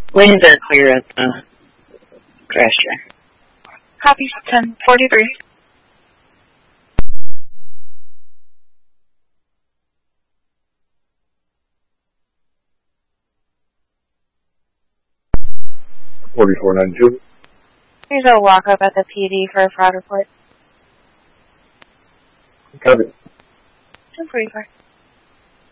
Lanes are clear at the crash track. Copy 1043. .4492. There's a walk-up at the PD for a fraud report. Copy. 1044.